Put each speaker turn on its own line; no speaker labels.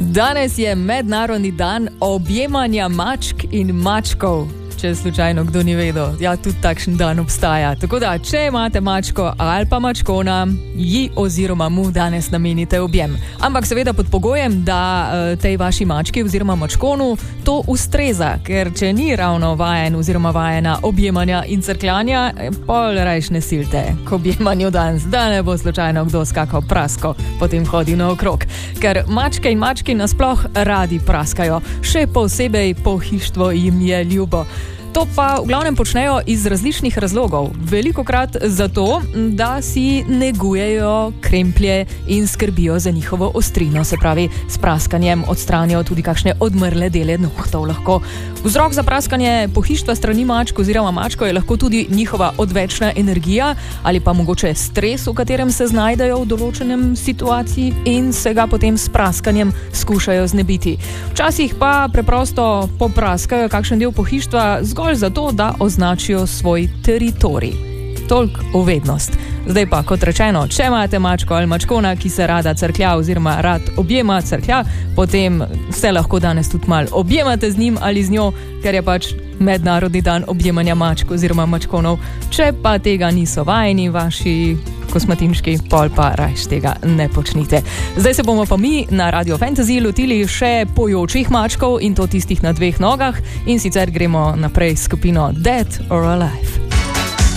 Danes je mednarodni dan objemanja mačk in mačkov. Če slučajno kdo ni vedel, ja, tudi takšen dan obstaja. Tako da, če imate mačko ali pa mačkona, ji oziroma mu danes namenite objem. Ampak seveda pod pogojem, da tej vaši mački oziroma mačkonu to ustreza, ker če ni ravno vajen oziroma vajena objemanja in crkljanja, pol rajš ne silte k objemanju danes, da ne bo slučajno kdo skakal prasko, potem hodi naokrog. Ker mačke in mački nasploh radi praskajo, še posebej pohištvo jim je ljubo. To pa v glavnem počnejo iz različnih razlogov. Velikokrat zato, da si negujejo kremplje in skrbijo za njihovo ostrino, se pravi, s praskanjem odstranijo tudi kakšne odmrle dele nohtov lahko. Vzrok za praskanje pohištva strani mačk oziroma mačko je lahko tudi njihova odvečna energija ali pa mogoče stres, v katerem se znajdejo v določenem situaciji in se ga potem s praskanjem skušajo znebiti. Včasih pa preprosto popraskajo kakšen del pohištva zgolj zato, da označijo svoj teritorij. Toliko v vednost. Zdaj pa, kot rečeno, če imate mačko ali mačkona, ki se rada crklja oziroma rad objema crklja, potem se lahko danes tudi malo objemate z njim ali z njo, ker je pač mednarodni dan objemanja mačk oziroma mačkonov. Če pa tega niso vajeni vaši kosmatinčki, pol pa rajš tega ne počnite. Zdaj se bomo pa mi na Radio Fantasy lotili še pojočih mačkov in to tistih na 2 nogah in sicer gremo naprej s skupino Dead or Alive.